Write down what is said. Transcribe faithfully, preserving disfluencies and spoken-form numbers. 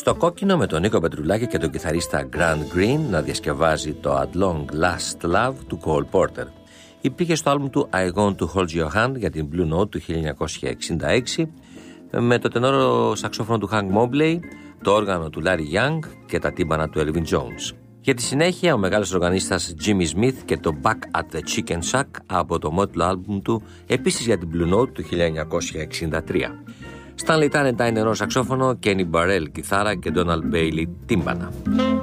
Στο κόκκινο με τον Νίκο Πετρουλάκη και τον κιθαρίστα Grant Green να διασκευάζει το At Long Last Love του Cole Porter. Υπήρχε στο άλμπουμ του I Want to Hold Your Hand για την Blue Note του χίλια εννιακόσια εξήντα έξι με το τενόρο σαξόφωνο του Hank Mobley, το όργανο του Larry Young και τα τύμπανα του Elvin Jones. Για τη συνέχεια ο μεγάλος οργανίστας Jimmy Smith και το Back at the Chicken Shack από το μότιλο άλμπουμ του, επίσης για την Blue Note του χίλια εννιακόσια εξήντα τρία. Stanley Talentine νερό σαξόφωνο, Kenny Burrell κιθάρα και Donald Bailey τύμπανα.